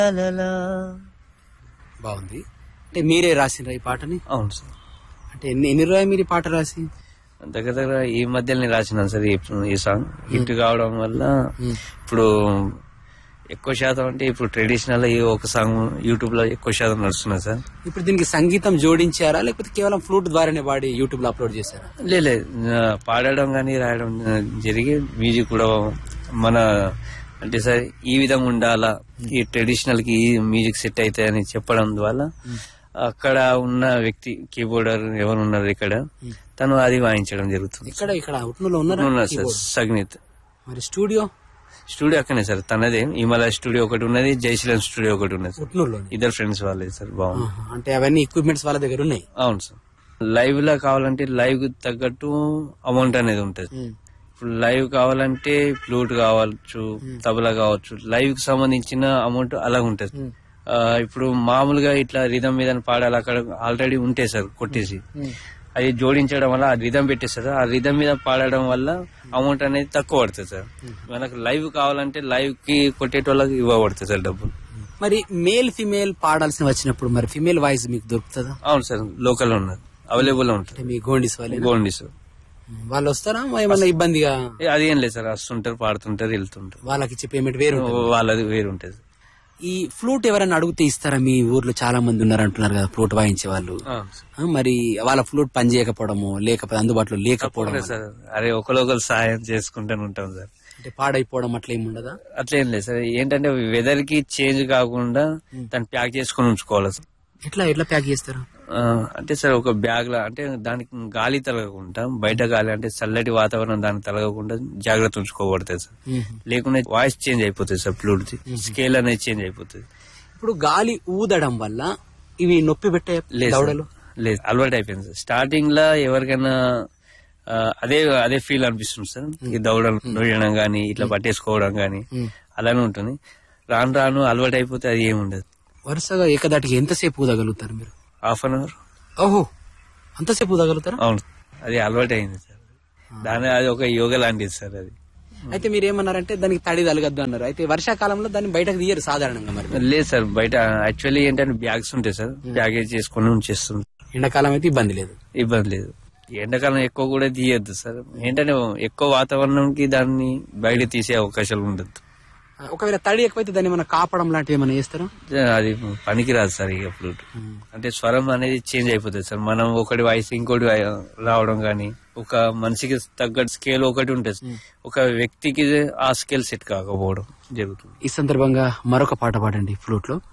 బాగుంది. అంటే మీరే రాసిండ్రా ఈ పాటని? అవును సార్. అంటే ఎన్ని రోజులు మీరు ఈ పాట రాసి? దగ్గర దగ్గర ఈ మధ్యలోనే రాసినాను సార్ ఈ సాంగ్. హిట్ కావడం వల్ల ఇప్పుడు ఎక్కువ శాతం అంటే ఇప్పుడు ట్రెడిషనల్ ఈ ఒక సాంగ్ యూట్యూబ్ లో ఎక్కువ శాతం నడుస్తున్నది సార్. ఇప్పుడు దీనికి సంగీతం జోడించారా లేకపోతే కేవలం ఫ్లూట్ ద్వారానే పాడి యూట్యూబ్ లో అప్లోడ్ చేశారా? లేదు, పాడడం కానీ రాయడం జరిగి మ్యూజిక్ కూడా మన అంటే సార్ ఈ విధంగా ఉండాలా, ఈ ట్రెడిషనల్ కి ఈ మ్యూజిక్ సెట్ అయితే అని చెప్పడం ద్వారా అక్కడ ఉన్న వ్యక్తి కీబోర్డర్ ఎవరు ఉన్నారు ఇక్కడ తను అది వాయించడం జరుగుతుంది. ఇక్కడ ఉన్నారు సార్ సగ్నీత్. మరి స్టూడియో అక్కడనే సార్ తనదే. హిమాలయ స్టూడియో ఒకటి ఉన్నది, జైశీలం స్టూడియో ఒకటి ఉన్నది. ఇద్దరు ఫ్రెండ్స్ వాళ్ళే సార్. బాగుంది. అంటే అవన్నీ ఎక్విప్మెంట్స్ వాళ్ళ దగ్గర ఉన్నాయి? అవును సార్. లైవ్ లా కావాలంటే లైవ్ కు తగ్గట్టు అమౌంట్ అనేది ఉంటది. ఇప్పుడు లైవ్ కావాలంటే ఫ్లూట్ కావచ్చు, తబలా కావచ్చు, లైవ్ కు సంబంధించిన అమౌంట్ అలా ఉంటది. ఇప్పుడు మామూలుగా ఇట్లా రిధం మీద పాడాలి అక్కడ ఆల్రెడీ ఉంటాయి సార్ కొట్టేసి, అది జోడించడం వల్ల ఆ రిధం పెట్టేస్తారు. ఆ రిధం మీద పాడడం వల్ల అమౌంట్ అనేది తక్కువ పడుతుంది సార్. మనకు లైవ్ కావాలంటే లైవ్ కి కొట్టేటోళ్ళకి ఇవ్వబడుతుంది సార్ డబ్బులు. మరి మేల్ ఫిమేల్ పాడాల్సి వచ్చినప్పుడు మరి ఫిమేల్ వాయిస్ మీకు దొరుకుతుందా? అవును సార్, లోకల్ ఉన్నది, అవైలబుల్ ఉంటుంది. మీ గోండిస్ వాళ్ళు వస్తారా? ఏమన్నా ఇబ్బందిగా? అది ఏం లేదు సార్, వస్తుంటారు, పాడుతుంటారు, వెళ్తుంటారు. వాళ్ళకి ఇచ్చే పేమెంట్ వేరు, వాళ్ళది వేరు ఉంటుంది. ఈ ఫ్లూట్ ఎవరైనా అడిగితే ఇస్తారా? మీ ఊర్లో చాలా మంది ఉన్నారు అంటున్నారు కదా ఫ్లూట్ వాయించే వాళ్ళు. మరి వాళ్ళ ఫ్లూట్ పని చేయకపోవడము లేకపోతే అందుబాటులో లేకపోవడం సార్, అరే ఒకరు సాయం చేసుకుంటూనే ఉంటాం సార్. అంటే పాడైపోవడం అట్లా ఏమి ఉండదా? అట్లా ఏం లేదు సార్. ఏంటంటే వెదర్ కి చేంజ్ కాకుండా దాన్ని ప్యాక్ చేసుకుని ఉంచుకోవాలి సార్. ఎట్లా ప్యాక్ చేస్తారు అంటే సార్ ఒక బ్యాగ్ లా, అంటే దానికి గాలి తలగకుండా, బయట గాలి అంటే చల్లటి వాతావరణం దానికి తలగకుండా జాగ్రత్త ఉంచుకోబడుతుంది సార్. లేకుంటే వాయిస్ చేంజ్ అయిపోతుంది సార్, ఫ్లూట్ స్కేల్ అనేది చేంజ్ అయిపోతుంది. ఇప్పుడు గాలి ఊదడం వల్ల ఇవి నొప్పి పెట్టే దవడలు? లేదు, అలవాటు అయిపోయింది సార్. స్టార్టింగ్ లా ఎవరికైనా అదే ఫీల్ అనిపిస్తుంది సార్. ఈ దవడలు నొయ్యడం గానీ ఇట్లా పట్టేసుకోవడం గానీ అలానే ఉంటుంది. రాను రాను అలవాటు అయిపోతే అది ఏముండదు. వరుసగా ఏకదాటికి ఎంతసేపు ఊదగలుగుతారు మీరు? ½ an hour. ఓహో, అంతసేపు ఊదగలుగుతారా? అవును, అది అలవాటు అయింది సార్. అది ఒక యోగా లాంటిది సార్ అది. అయితే మీరు ఏమన్నారంటే దానికి తడి తలగద్దు అన్నారు. అయితే వర్షాకాలంలో దాన్ని బయటకు తీయరు సాధారణంగా? మరి లేదు సార్, బయట యాక్చువల్లీ ఏంటంటే బ్యాగ్స్ ఉంటాయి సార్, ప్యాకేజ్ చేసుకుని ఉంచేస్తుంది. ఎండాకాలం అయితే ఇబ్బంది లేదు. ఎండాకాలం ఎక్కువ కూడా తీయద్దు సార్. ఏంటంటే ఎక్కువ వాతావరణంకి దాన్ని బయట తీసే అవకాశాలు ఉండదు. ఒకవేళ తడి ఎక్కువైతే దాన్ని మనం కాపడం లాంటివి ఏమైనా చేస్తారా? అది పనికిరాదు సార్. ఇక ఫ్లూట్ అంటే స్వరం అనేది చేంజ్ అయిపోతుంది సార్. మనం ఒకటి వాయిస్ ఇంకోటి రావడం గానీ, ఒక మనిషికి తగ్గట్టు స్కేల్ ఒకటి ఉంటుంది, ఒక వ్యక్తికి ఆ స్కేల్ సెట్ కాకపోవడం జరుగుతుంది. ఈ సందర్భంగా మరొక పాట పాడండి ఫ్లూట్ లో.